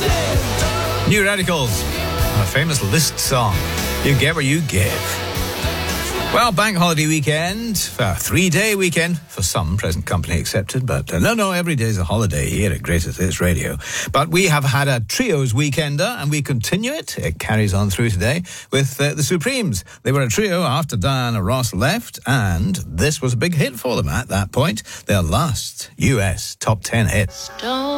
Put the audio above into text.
New Radicals, a famous List song. You get what you give. Well, bank holiday weekend, a 3-day weekend for some, present company accepted, but no, every day's a holiday here at Greatest Hits Radio. But we have had a trios weekender, and we continue it. It carries on through today with the Supremes. They were a trio after Diana Ross left, and this was a big hit for them at that point. Their last US top 10 hit.